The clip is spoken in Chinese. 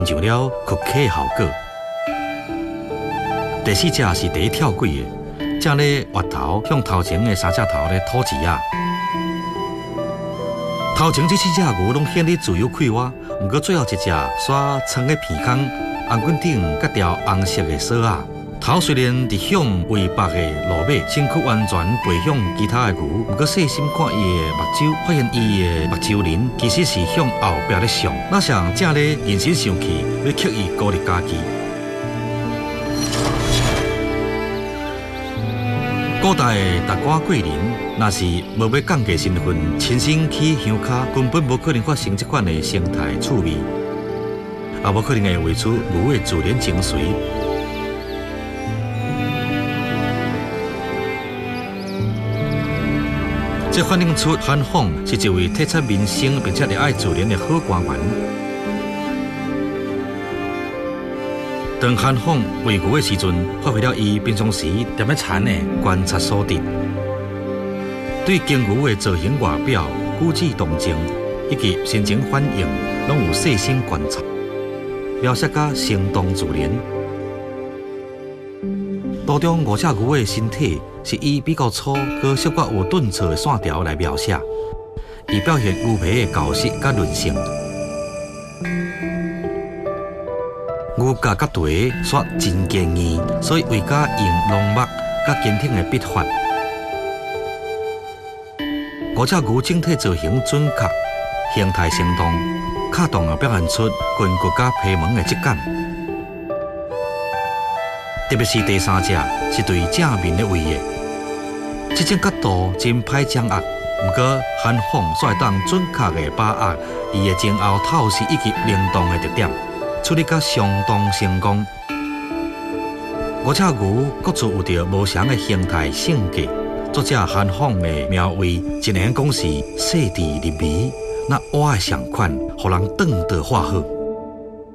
就了可可的效果。第四只是第一跳轨的，这咧滑头向头前的三只头咧吐钱啊。头前这四只牛拢显得自由快活，不过最后一只煞藏在鼻孔、红棍顶甲条红色的锁啊。头虽然直向尾巴的路尾，身躯完全背向其他的牛，不过细心看伊的目睭，发现伊的目睭鳞其实是向后壁咧上。那像正咧认真生气，要刻意鼓励家己。古代的达官贵人，若是无要降低身份，亲身去乡下，根本无可能发生这款的生态趣味，也无可能会画出牛的自然精髓。这反映出韩凤是一位体察民生并且热爱自然的好官员。当韩凤喂牛的时阵，发挥了伊平常时踮咧田的观察所得，对金牛的造型外表、举止动静以及心情反应，拢有细心观察，描写甲生动自然。图中五只牛的身体是以比较粗、可小可有顿挫的线条来描写，以表现牛皮的厚实甲韧性。牛角甲蹄煞真坚硬，所以为加用浓墨甲坚挺的笔法。五只牛整体造型准确，形态生动，卡动也表现出筋骨甲皮毛的质感。特别是第三只是对正面的位的，这种角度真歹掌握。不过韩凤煞会当准确的把握伊的前后透视以及灵动的特点，处理甲相当成功。五只牛各自有着无相的形态性格，作者韩凤的描绘，只能讲是细致入微，那画的上款，互人顿得画好。